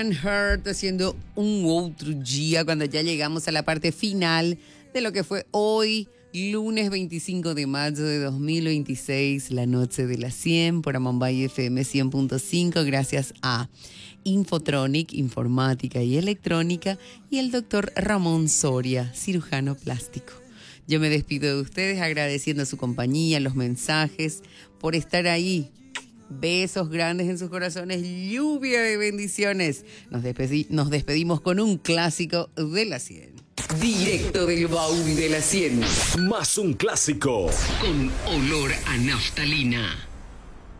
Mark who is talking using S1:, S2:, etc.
S1: Brian Hurt haciendo un outro día cuando ya llegamos a la parte final de lo que fue hoy, lunes 25 de mayo de 2026, la noche de las 100 por Mumbai FM 100.5, gracias a Infotronic, informática y electrónica, y el doctor Ramón Soria, cirujano plástico. Yo me despido de ustedes agradeciendo su compañía, los mensajes, por estar ahí. Besos grandes en sus corazones, lluvia de bendiciones. Nos despedimos con un clásico de la 100. Directo del baúl de la 100.
S2: Más un clásico.
S3: Con olor a naftalina.